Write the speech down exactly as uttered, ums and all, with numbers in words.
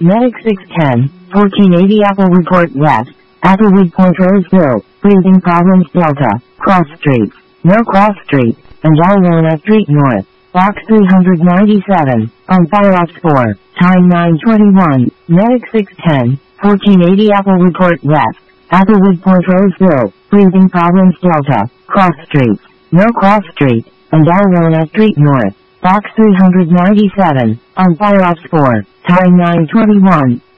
Medic six ten, fourteen eighty Applewood Court West, Applewood Point Roseville, breathing problems Delta, Cross Street, no Cross Street, and Alwona Street North, Box three ninety-seven, on fire ops four, time nine twenty-one, Medic six ten, fourteen eighty Applewood Court West, Applewood Point Roseville, breathing problems Delta, Cross Street, no Cross Street, and Alwona Street North, Box three ninety-seven, on fire ops four, time nine twenty-one.